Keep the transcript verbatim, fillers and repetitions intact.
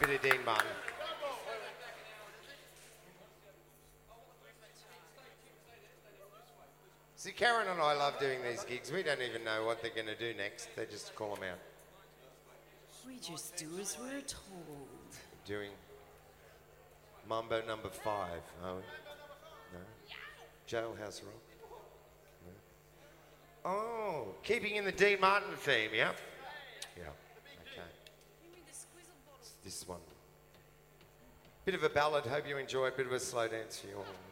bit of Dean Martin. See, Karen and I love doing these gigs. We don't even know what they're going to do next. They just call them out. We just do as we're told. Doing Mambo number five. Oh, no. Jailhouse Rock. No. Oh, keeping in the Dean Martin theme, yeah? Yeah, okay. It's this one. Bit of a ballad. Hope you enjoy it. Bit of a slow dance for you all.